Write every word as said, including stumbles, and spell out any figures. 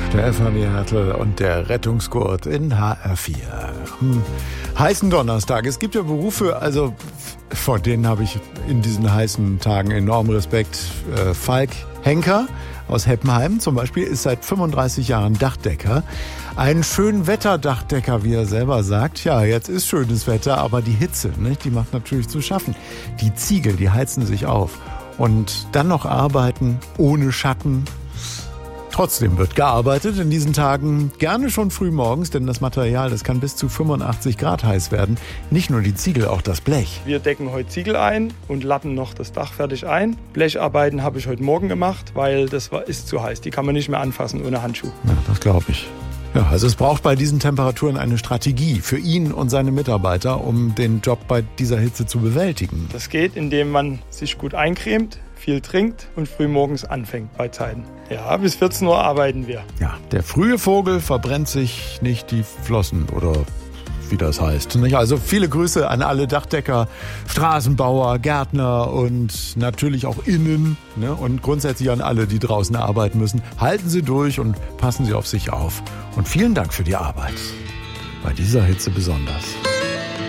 Der F H W Hertel und der Rettungsgurt in H R vier. Hm. Heißen Donnerstag. Es gibt ja Berufe, also vor denen habe ich in diesen heißen Tagen enormen Respekt. Äh, Falk Henker aus Heppenheim zum Beispiel ist seit fünfunddreißig Jahren Dachdecker. Ein Schönwetterdachdecker, wie er selber sagt. Ja, jetzt ist schönes Wetter, aber die Hitze, nicht, die macht natürlich zu schaffen. Die Ziegel, die heizen sich auf. Und dann noch arbeiten ohne Schatten. Trotzdem wird gearbeitet in diesen Tagen, gerne schon früh morgens, denn das Material, das kann bis zu fünfundachtzig Grad heiß werden. Nicht nur die Ziegel, auch das Blech. Wir decken heute Ziegel ein und lappen noch das Dach fertig ein. Blecharbeiten habe ich heute Morgen gemacht, weil das war, ist zu heiß. Die kann man nicht mehr anfassen ohne Handschuh. Ja, das glaube ich. Ja, also es braucht bei diesen Temperaturen eine Strategie für ihn und seine Mitarbeiter, um den Job bei dieser Hitze zu bewältigen. Das geht, indem man sich gut eincremt, viel trinkt und früh morgens anfängt bei Zeiten. Ja, bis vierzehn Uhr arbeiten wir. Ja, der frühe Vogel verbrennt sich nicht die Flossen oder wie das heißt. Also viele Grüße an alle Dachdecker, Straßenbauer, Gärtner und natürlich auch innen, ne? Und grundsätzlich an alle, die draußen arbeiten müssen. Halten Sie durch und passen Sie auf sich auf. Und vielen Dank für die Arbeit. Bei dieser Hitze besonders.